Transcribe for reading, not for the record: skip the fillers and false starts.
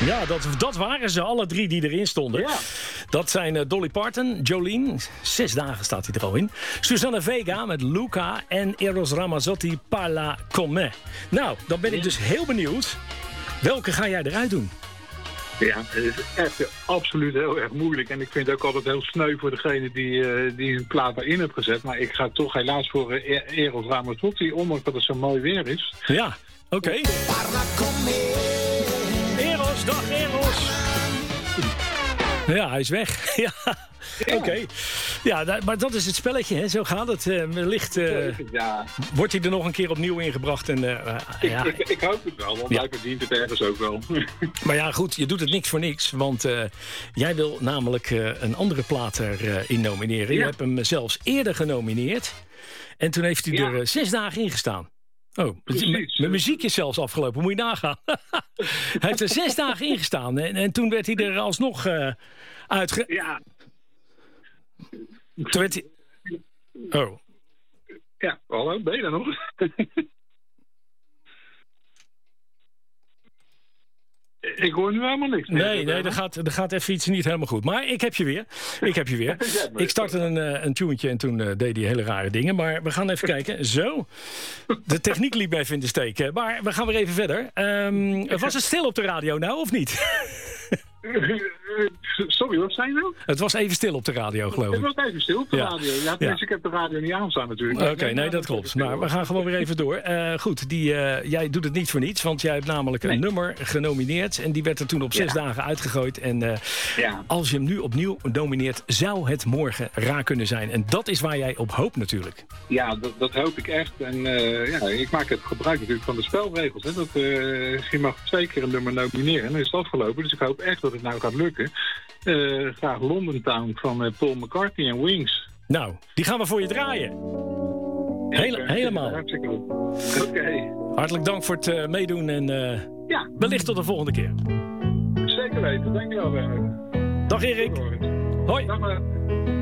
Ja, dat waren ze, alle 3 die erin stonden. Ja. Dat zijn Dolly Parton, Jolene, 6 dagen staat hij er al in. Susanna Vega met Luca en Eros Ramazzotti, Parla con me. Nou, dan ben ik dus heel benieuwd. Welke ga jij eruit doen? Ja, het is echt absoluut heel erg moeilijk. En ik vind het ook altijd heel sneu voor degene die een plaat daarin heeft gezet. Maar ik ga toch helaas voor Eros Ramazzotti, ondanks dat het zo mooi weer is. Ja, oké. Eros, dag Eros. Ja, hij is weg. Ja, oké. Ja, maar dat is het spelletje, hè? Zo gaat het. Wellicht wordt hij er nog een keer opnieuw ingebracht. En, ik hoop het wel, want hij verdient het ergens ook wel. Maar ja, goed, je doet het niks voor niks. Want jij wil namelijk een andere plaat erin nomineren. Je hebt hem zelfs eerder genomineerd. En toen heeft hij er 6 dagen in gestaan. Oh, mijn muziek is zelfs afgelopen, moet je nagaan. Hij heeft er 6 dagen in gestaan. En toen werd hij er alsnog Ja. Toen werd hij... Oh. Ja, hallo, ben je daar nog? Ik hoor nu helemaal niks. Nee, er gaat even iets niet helemaal goed. Maar ik heb je weer. Ik startte een tunetje en toen deed hij hele rare dingen. Maar we gaan even kijken. Zo. De techniek liep even in de steek. Maar we gaan weer even verder. Was het stil op de radio nou, of niet? Sorry, wat zei je nou? Het was even stil op de radio, geloof ik. Het was even stil op de radio. Ja, ik heb de radio niet aanstaan natuurlijk. Oké, nee, dat klopt. Maar we gaan gewoon weer even door. Goed, jij doet het niet voor niets, want jij hebt namelijk een nummer genomineerd. En die werd er toen op 6 dagen uitgegooid. En als je hem nu opnieuw nomineert, zou het morgen raar kunnen zijn. En dat is waar jij op hoopt natuurlijk. Ja, dat hoop ik echt. En ik maak het gebruik natuurlijk van de spelregels. Hè. Je mag 2 keer een nummer nomineren en dan is het afgelopen. Dus ik hoop echt dat het nou gaat lukken. Graag London Town van Paul McCartney en Wings. Nou, die gaan we voor je draaien. Helemaal. Hartstikke goed. Oké. Hartelijk dank voor het meedoen en wellicht tot de volgende keer. Zeker weten, dankjewel. Dag Erik. Hoi. Dag.